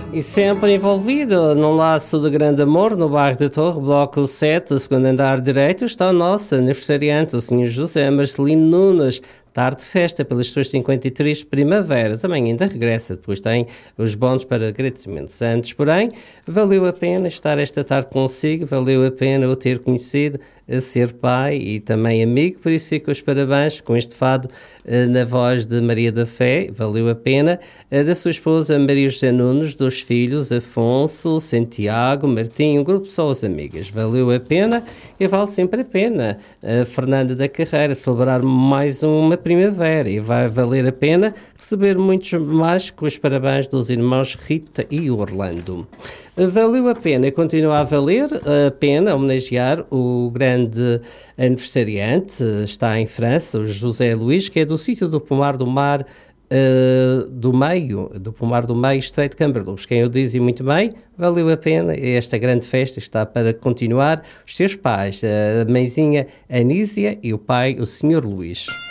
E sempre envolvido num laço de grande amor, no bairro da Torre, bloco 7, segundo andar direito, está o nosso aniversariante, o Sr. José Marcelino Nunes. Tarde de festa pelas suas 53 primaveras. Amanhã ainda regressa, depois tem os bónus para agradecimentos. Antes, porém, valeu a pena estar esta tarde consigo, valeu a pena o ter conhecido, a ser pai e também amigo, por isso fico os parabéns com este fado na voz de Maria da Fé, valeu a pena, da sua esposa Maria José Nunes, dos filhos Afonso, Santiago, Martim, um grupo só as amigas, valeu a pena e vale sempre a pena. Fernanda da Carreira, celebrar mais uma primavera e vai valer a pena receber muitos mais com os parabéns dos irmãos Rita e Orlando. Valeu a pena e continua a valer a pena homenagear o grande aniversariante, está em França, o José Luís, que é do sítio do Pomar do Mar do Pomar do Meio, Estreito de Camberluz. Quem o diz e muito bem, valeu a pena, esta grande festa está para continuar. Os seus pais, a mãezinha Anísia e o pai, o Sr. Luís.